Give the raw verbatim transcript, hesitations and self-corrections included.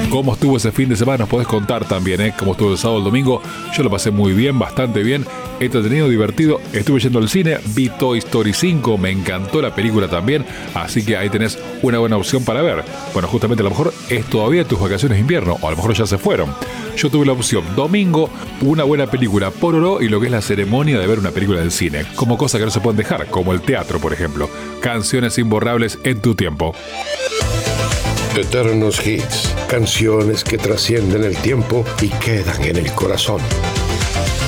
cómo estuvo ese fin de semana. Nos podés contar también, ¿eh? Cómo estuvo el sábado, el domingo. Yo lo pasé muy bien, bastante bien, entretenido, divertido. Estuve yendo al cine, vi Toy Story cinco, me encantó la película también, así que ahí tenés una buena opción para ver. Bueno, justamente a lo mejor es todavía tus vacaciones de invierno, o a lo mejor ya se fueron. Yo tuve la opción domingo, una buena película pororo y lo que es la ceremonia de ver una película del cine, como cosas que no se pueden dejar, como el teatro, por ejemplo. Canciones imborrables en tu tiempo. Eternos hits, canciones que trascienden el tiempo y quedan en el corazón.